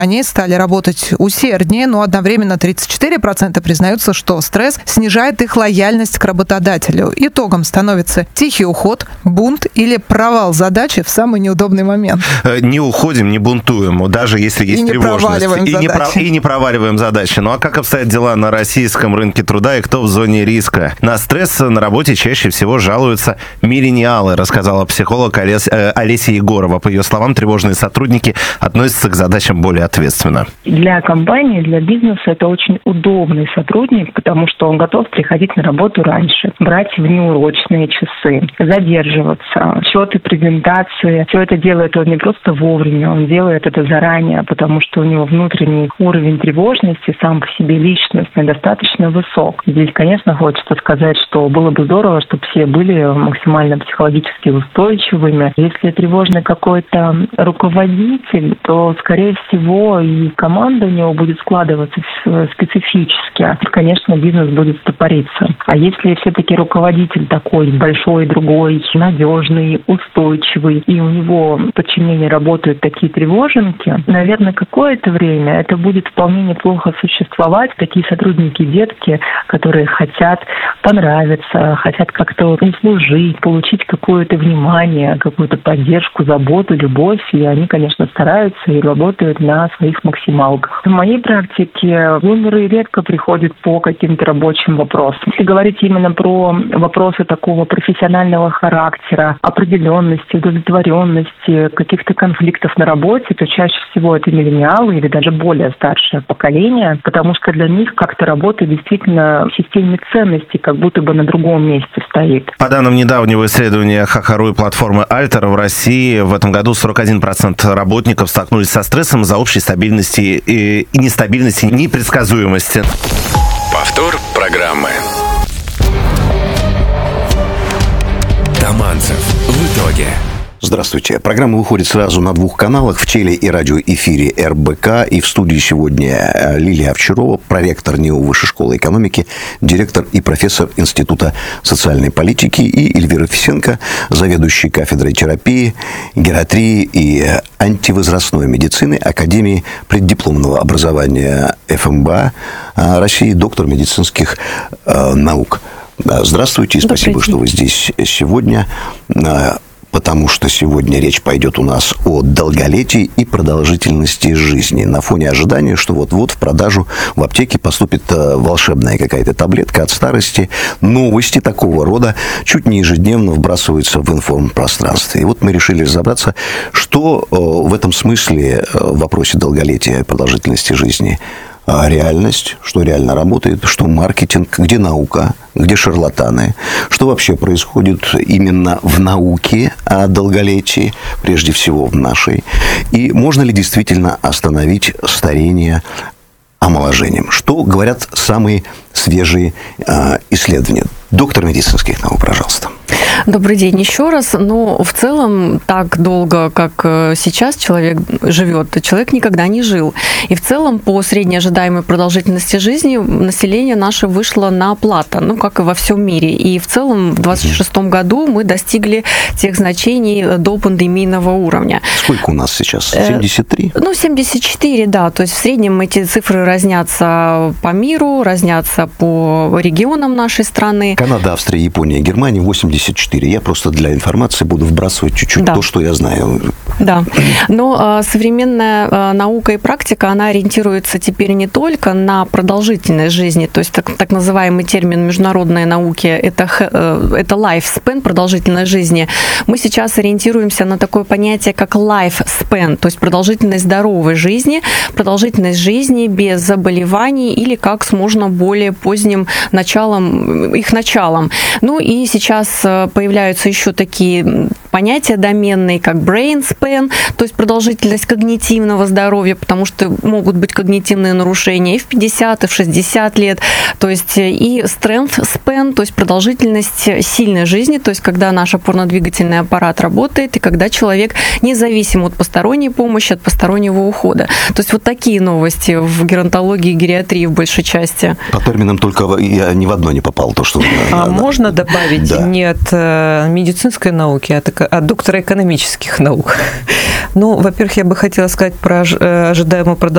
Они стали работать усерднее, но одновременно 34% признаются, что стресс снижает их лояльность к работодателю. Итогом становится тихий уход, бунт или провал задачи в самый неудобный момент. Не уходим, не бунтуем, даже если есть тревожность. И не проваливаем задачи. Ну а как обстоят дела на российском рынке труда и кто в зоне риска? На стресс на работе чаще всего жалуются миллениалы, рассказала психолог Олеся Егорова. По ее словам, тревожные сотрудники относятся к задачам более ответственно. Для компании, для бизнеса это очень удобный сотрудник, потому что он готов приходить на работу раньше, брать внеурочные часы, задерживаться, счеты, презентации. Все это делает он не просто вовремя, он делает это заранее, потому что у него внутренний уровень тревожности сам по себе личностный достаточно высок. Здесь, конечно, хочется сказать, что было бы здорово, чтобы все были максимально психологически устойчивыми. Если тревожный какой-то руководитель, то, скорее всего, и команда у него будет складываться специфически. Конечно, бизнес будет стопориться. А если все-таки руководитель такой большой, другой, надежный, устойчивый, и у него в подчинении работают такие тревоженки, наверное, какое-то время это будет вполне неплохо существовать. Такие сотрудники, детки, которые хотят понравиться, хотят как-то услужить, получить какое-то внимание, какую-то поддержку, заботу, любовь. И они, конечно, стараются и работают на своих максималках. В моей практике бумеры редко приходят по каким-то рабочим вопросам. Если говорить именно про вопросы такого профессионального характера, определенности, удовлетворенности, каких-то конфликтов на работе, то чаще всего это миллениалы или даже более старшее поколение, потому что для них как-то работа действительно в системе ценностей как будто бы на другом месте стоит. По данным недавнего исследования Хохару и платформы Альтер, в России в этом году 41% работников столкнулись со стрессом из-за общей стабильности и нестабильности, непредсказуемости. Повтор программы. Таманцев. В итоге. Здравствуйте. Программа выходит сразу на 2 каналах: в теле- и радиоэфире РБК. И в студии сегодня Лилия Овчарова, проректор НИУ Высшей школы экономики, директор и профессор Института социальной политики, и Эльвира Фисенко, заведующий кафедрой терапии, гериатрии и антивозрастной медицины Академии преддипломного образования ФМБА России, доктор медицинских наук. Здравствуйте и спасибо, что вы здесь сегодня. Потому что сегодня речь пойдет у нас о долголетии и продолжительности жизни. На фоне ожидания, что вот-вот в продажу в аптеке поступит волшебная какая-то таблетка от старости, новости такого рода чуть не ежедневно вбрасываются в информпространстве. И вот мы решили разобраться, что в этом смысле в вопросе долголетия и продолжительности жизни реальность, что реально работает, что маркетинг, где наука, где шарлатаны, что вообще происходит именно в науке о долголетии, прежде всего в нашей, и можно ли действительно остановить старение омоложением, что говорят самые свежие исследования. Доктор медицинских наук, пожалуйста. Добрый день еще раз. Но в целом так долго, как сейчас человек живет, человек никогда не жил. И в целом по средней ожидаемой продолжительности жизни население наше вышло на плато, ну, как и во всем мире. И в целом в 2026 году мы достигли тех значений до пандемийного уровня. Сколько у нас сейчас? 73? 74, да. То есть в среднем эти цифры разнятся по миру, разнятся по регионам нашей страны. Канада, Австрия, Япония, Германия 84. Я просто для информации буду вбрасывать чуть-чуть то, что я знаю. Да. Но современная наука и практика, она ориентируется теперь не только на продолжительность жизни, то есть так называемый термин международной науки, это lifespan, продолжительность жизни. Мы сейчас ориентируемся на такое понятие, как lifespan, то есть продолжительность здоровой жизни, продолжительность жизни без заболеваний или как с можно более поздним их началом. Ну и сейчас появляются еще такие понятия доменные, как brain span, то есть продолжительность когнитивного здоровья, потому что могут быть когнитивные нарушения и в 50, и в 60 лет, то есть и strength span, то есть продолжительность сильной жизни, то есть когда наш опорно-двигательный аппарат работает, и когда человек независим от посторонней помощи, от постороннего ухода. То есть вот такие новости в геронтологии и гериатрии в большей части. По терминам только я ни в одно не попал. То, что... Можно добавить не от медицинской науки, а от доктора экономических наук. Ну, во-первых, я бы хотела сказать про ожидаемую продолжительность